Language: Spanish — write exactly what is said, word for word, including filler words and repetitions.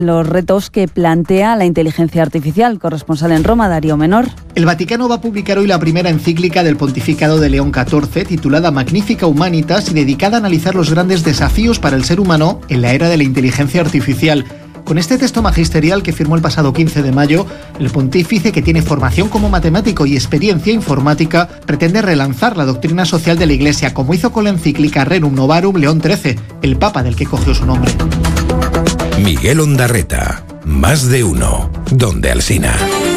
los retos que plantea la inteligencia artificial. Corresponsal en Roma, Darío Menor. El Vaticano va a publicar hoy la primera encíclica del pontificado de León catorce, titulada Magnifica Humanitas y dedicada a analizar los grandes desafíos para el ser humano en la era de la inteligencia artificial. Con este texto magisterial que firmó el pasado quince de mayo, el pontífice, que tiene formación como matemático y experiencia informática, pretende relanzar la doctrina social de la Iglesia, como hizo con la encíclica Rerum Novarum León trece, el Papa del que cogió su nombre. Miguel Ondarreta, Más de Uno, Donde Alsina.